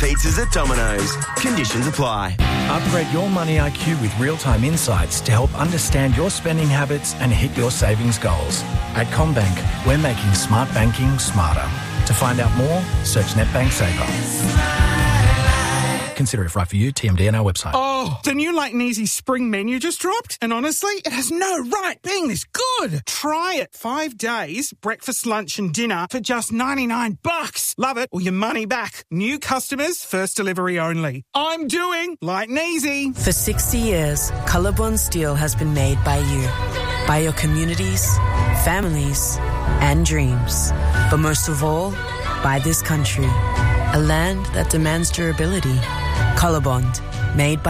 pizzas at Domino's. Conditions apply. Upgrade your money IQ with real-time insights to help understand your spending habits and hit your savings goals. At CommBank, we're making smart banking smarter. To find out more, search NetBank Saver. Consider if right for you, TMD on our website. Oh, the new Light and Easy spring menu just dropped, and honestly, it has no right being this good. Try it. 5 days, breakfast, lunch and dinner for just $99. Love it or your money back. New customers, first delivery only. I'm doing Light and Easy. For 60 years, Colorbond Steel has been made by you, by your communities, families and dreams. But most of all, by this country, a land that demands durability. Colorbond, made by